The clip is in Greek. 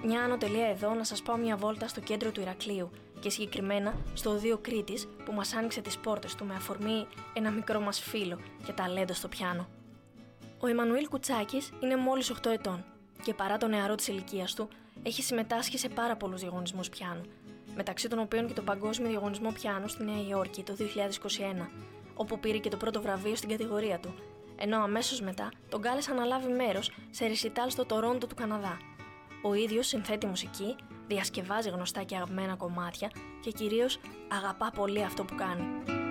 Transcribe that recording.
Μια ανωτελεία εδώ να σας πάω μια βόλτα στο κέντρο του Ηρακλείου και συγκεκριμένα στο Οδείο Κρήτης που μας άνοιξε τις πόρτες του με αφορμή ένα μικρό μας φίλο και ταλέντο στο πιάνο. Ο Εμμανουήλ Κουτσάκης είναι μόλις 8 ετών και παρά το νεαρό της ηλικίας του έχει συμμετάσχει σε πάρα πολλούς διαγωνισμούς πιάνου, μεταξύ των οποίων και το Παγκόσμιο Διαγωνισμό Πιάνου στη Νέα Υόρκη το 2021, όπου πήρε και το πρώτο βραβείο στην κατηγορία του, ενώ αμέσως μετά τον κάλεσαν να λάβει μέρος σε ρεσιτάλ στο Τορόντο του Καναδά. Ο ίδιος συνθέτει μουσική, διασκευάζει γνωστά και αγαπημένα κομμάτια και κυρίως αγαπά πολύ αυτό που κάνει.